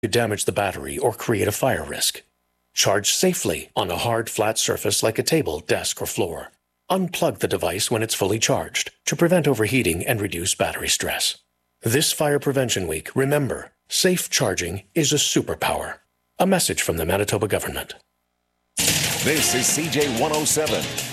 to damage the battery or create a fire risk. Charge safely on a hard, flat surface like a table, desk, or floor. Unplug the device when it's fully charged to prevent overheating and reduce battery stress. This Fire Prevention Week, remember, safe charging is a superpower. A message from the Manitoba government. This is CJ 107.